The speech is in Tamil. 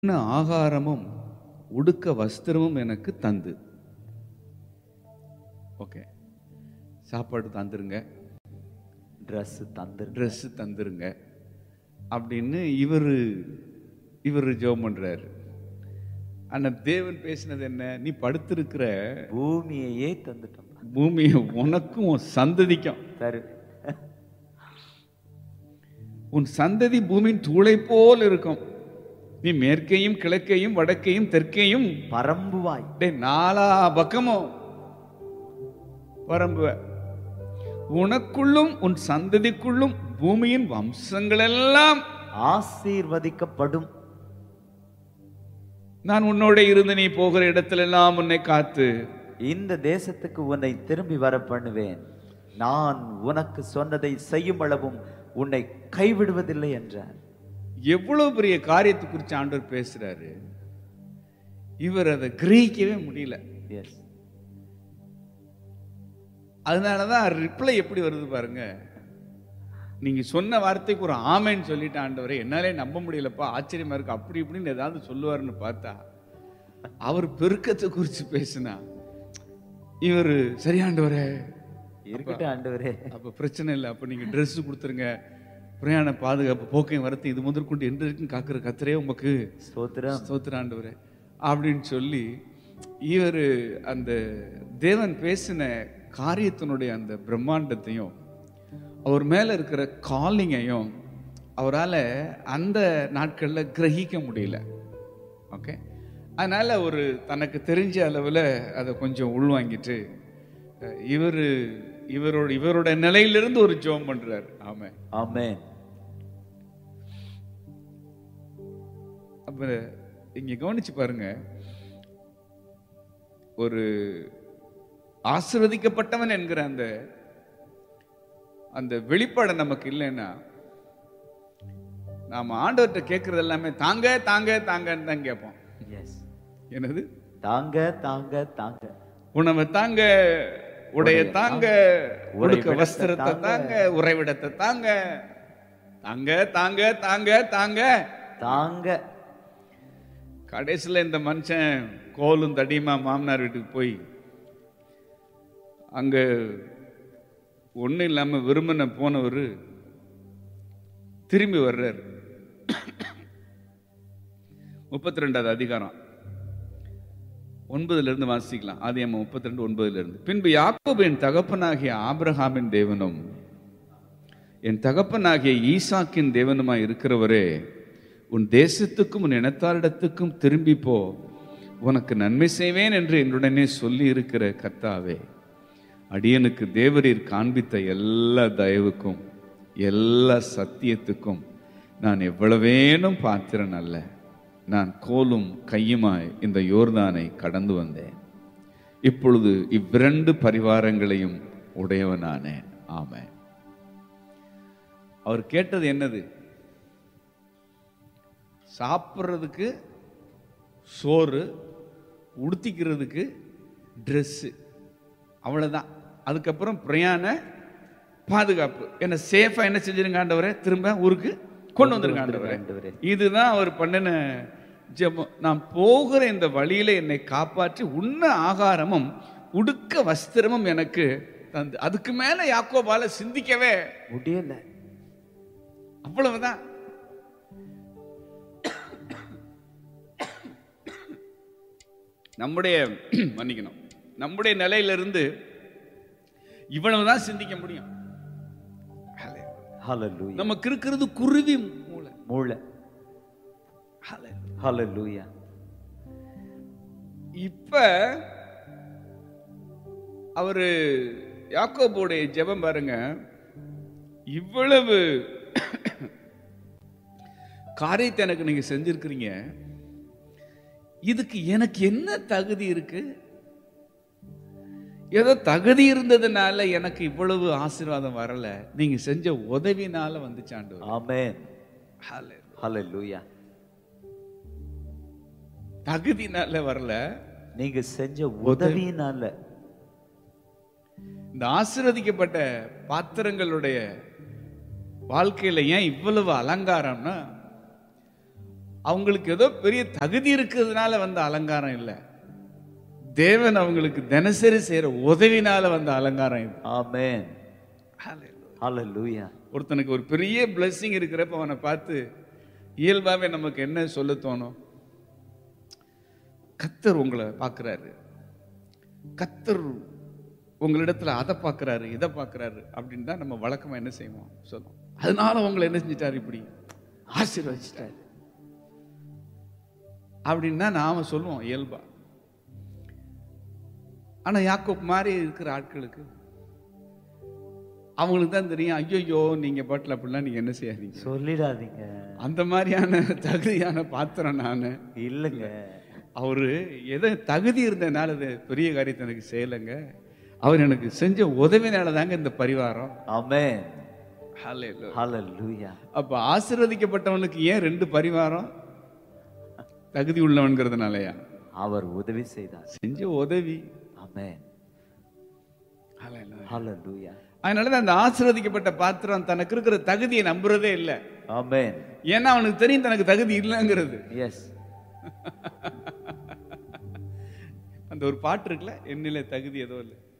ஆகாரமும் உடுக்க வஸ்திரமும் எனக்கு தந்து. ஓகே, சாப்பாடு தந்துருங்க, ட்ரெஸ் தந்துருங்க அப்படின்னு இவர் ஜெபம் பண்றாரு. ஆனா தேவன் பேசினது என்ன? நீ படுத்திருக்கிற பூமியையே தந்துட்டோம், பூமியை உனக்கும் உன் சந்ததிக்கும் தரு. உன் சந்ததி பூமியின் தூளை போல் இருக்கும். நீ மேற்கையும் கிழக்கையும் வடக்கையும் தெற்கையும் பரம்புவாய். நாலா பக்கமும் பரம்புவ. உனக்குள்ளும் உன் சந்ததிக்குள்ளும் பூமியின் வம்சங்கள் எல்லாம் ஆசீர்வதிக்கப்படும். நான் உன்னோட இருந்து நீ போகிற இடத்துல எல்லாம் உன்னை காத்து இந்த தேசத்துக்கு உன்னை திரும்பி வர பண்ணுவேன். நான் உனக்கு சொன்னதை செய்யும் அளவும் உன்னை கைவிடுவதில்லை என்றார். எவ்வளவு பெரிய காரியத்தை குறித்து ஆண்டவர் பேசுறாரு. இவர் அதை கிரகிக்கவே முடியல. எஸ், அதனாலதான் ரிப்ளை எப்படி வருது பாருங்க. நீங்க சொன்ன வார்த்தைக்கு ஒரு ஆமைன்னு சொல்லிட்டு, ஆண்டவரே என்னாலே நம்ப முடியலப்பா, ஆச்சரியமா இருக்கு, அப்படி இப்படின்னு ஏதாவது சொல்லுவாருன்னு பார்த்தா அவர் பெருக்கத்தை குறித்து பேசினா இவர் சரி ஆண்டவரே இருக்கட்டும் ஆண்டவரே, அப்ப பிரச்சனை இல்லை, அப்ப நீங்க ட்ரெஸ் கொடுத்துருங்க, பிரயாண பாதுகாப்பு போக்கையும் வரத்து இது முதற்கொண்டு என்றைக்கும் காக்கிற கர்த்தரே உமக்கு ஸ்தோத்திரம் ஆண்டவரே அப்படின்னு சொல்லி இவர் அந்த தேவன் பேசின காரியத்தினுடைய அந்த பிரம்மாண்டத்தையும் அவர் மேல இருக்கிற காலிங்கையும் அவரால் அந்த நாட்களில் கிரகிக்க முடியல. ஓகே, அதனால ஒரு தனக்கு தெரிஞ்ச அளவில் அதை கொஞ்சம் உள்வாங்கிட்டு இவரோட நிலையிலிருந்து ஒரு ஜெபம் பண்றாரு. ஆமென் ஆமென். அப்ப இங்க கவனிச்சு பாருங்க, ஒரு ஆசீர்வதிக்கப்பட்டவன் என்கிற அந்த வெளிப்பாடு நமக்கு இல்லைன்னா நாம ஆண்டவர்கிட்ட கேட்கறது எல்லாமே தாங்க தாங்க தாங்கன்னு தான் கேட்போம். என்னது? தாங்க தாங்க தாங்க, உணவை தாங்க, உடைய தாங்க, உடுக்க வஸ்திரத்தை தாங்க, உறைவிடத்தை தாங்க, தாங்க தாங்க தாங்க தாங்க தாங்க. கடைசியில் இந்த மனுஷன் கோலும் தடியுமா மாமனார் வீட்டுக்கு போய் அங்க ஒன்றும் இல்லாமல் விரும்பின போனவர் திரும்பி வர்றார். 32வது அதிகாரம் 9 வாசிக்கலாம். ஆதியாகமம் 32:9. பின்பு யாக்கோபு என் தகப்பனாகிய ஆபிரகாமின் தேவனும் என் தகப்பனாகிய ஈசாக்கின் தேவனுமாய் இருக்கிறவரே, உன் தேசத்துக்கும் உன் இனத்தாரிடத்துக்கும் திரும்பி போ, உனக்கு நன்மை செய்வேன் என்று என்னுடனே சொல்லி இருக்கிற கர்த்தாவே, அடியனுக்கு தேவரீர் காண்பித்த எல்லா தயவுக்கும் எல்லா சத்தியத்துக்கும் நான் எவ்வளவேனும் பாத்திரன் அல்ல. நான் கோலும் கையுமாய் இந்த யோர்தானை கடந்து வந்தேன். இப்பொழுது இவ்விரண்டு பரிவாரங்களையும் உடையவனானேன். ஆமென். அவர் கேட்டது என்னது? சாப்பிட்றதுக்கு சோறு, உடுத்திக்கிறதுக்கு ட்ரெஸ்ஸு, அவ்வளோதான். அதுக்கப்புறம் பிரயாண பாதுகாப்பு. என்ன சேஃபா என்ன செஞ்சிருங்க ஆண்டவரே, திரும்ப ஊருக்கு கொண்டு வந்துருங்க ஆண்டவரே. இதுதான் அவர் பண்ணின ஜெபம். நான் போகிற இந்த வழியில என்னை காப்பாற்றி உண்ண ஆகாரமும் உடுக்க வஸ்திரமும் எனக்கு தந்து. அதுக்கு மேல யாக்கோபால சிந்திக்கவே முடியல. அவ்வளவுதான். நம்முடைய மன்னிக்கணும், நம்முடைய நிலையிலிருந்து இவ்வளவுதான் சிந்திக்க முடியும். நமக்கு இருக்கிறது குருவி மூளை. ஹல்லேலூயா. இப்ப அவரு யாக்கோபுடைய ஜெபம் பாருங்க, இவ்வளவு காரியத்தை எனக்கு நீங்க செஞ்சிருக்கிறீங்க, இதுக்கு எனக்கு என்ன தகுதி இருக்கு? ஏதோ தகுதி இருந்ததுனால எனக்கு இவ்வளவு ஆசீர்வாதம் வரல, நீங்க செஞ்ச உதவினால வந்துச்சாண்டு. ஆமென். ஹல்லேலூயா. தகுதினால வரல, நீங்க செஞ்ச உதவினால. இந்த ஆசீர்வதிக்கப்பட்ட பாத்திரங்களுடைய வாழ்க்கையில ஏன் இவ்வளவு அலங்காரம்னா, அவங்களுக்கு ஏதோ பெரிய தகுதி இருக்கிறதுனால வந்த அலங்காரம் இல்லை, தேவன் அவங்களுக்கு தினசரி செய்யற உதவினால வந்த அலங்காரம் இது. ஆமென். ஹalleluya. ஒருத்தனுக்கு ஒரு பெரிய blessing இருக்கிறப்ப அவனை பார்த்து இயல்பாவே நமக்கு என்ன சொல்ல தோணும்? கர்த்தர் உங்களை பார்க்கிறாரு, கர்த்தர் உங்களிடத்துல அதை பார்க்கிறாரு, இதை பார்க்கிறாரு அப்படின்னு தான் நம்ம வழக்கமா என்ன செய்வோம் சொல்லுவோம். அதனால உங்களை என்ன செஞ்சிட்டாரு, இப்படி ஆசீர்வதிச்சிட்டாரு அப்படின்னா நாம சொல்லுவோம் இயல்பா. ஆனா யாக்கோப் மாதிரி இருக்கிற ஆட்களுக்கு அவங்களுக்கு தான் தெரியும், ஐயோ நீங்க பாட்டில் அப்படிலாம் நீங்க என்ன செய்யாதீங்க, சொல்லிடாதீங்க, அந்த மாதிரியான தகுதியான பாத்திரம் நானு இல்லைங்க. அவரு எதை தகுதி இருந்ததுனால அது பெரிய காரியத்தை எனக்கு செய்யலைங்க, அவர் எனக்கு செஞ்ச உதவினால தாங்க இந்த பரிவாரம். ஆமென். ஹல்லேலூயா. ஹalleluya. அப்ப ஆசீர்வதிக்கப்பட்டவனுக்கு ஏன் 2 பரிவாரம்? தகுதி உள்ளவன்கிறதுனாலயா? அவர் உதவி செய்தார், செஞ்ச உதவி. ஆமென். ஹல்லேலூயா. ஹalleluya. அதனாலதான் அந்த ஆசீர்வதிக்கப்பட்ட பாத்திரம் தனக்கு இருக்கிற தகுதியை நம்புறதே இல்லை. ஆமென். ஏன்னா அவனுக்கு தெரியும் தனக்கு தகுதி இல்லைங்கிறது. எஸ். அந்த ஒரு பாட்டு இருக்குல்ல, என்னில தகுதி ஏதோ இல்லை,